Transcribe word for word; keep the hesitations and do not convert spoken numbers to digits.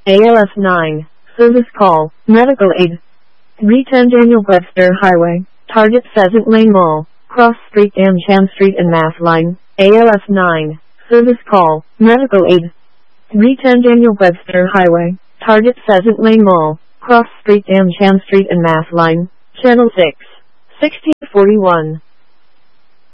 A L S nine. Service call. Medical aid. three ten Daniel Webster Highway. Target Pheasant Lane Mall. Cross Street and Chan Street and Mass Line. A L S nine. Service call. Medical aid. three ten Daniel Webster Highway. Target Pheasant Lane Mall. Cross Street and Chan Street and Mass Line. Channel six. sixteen forty-one.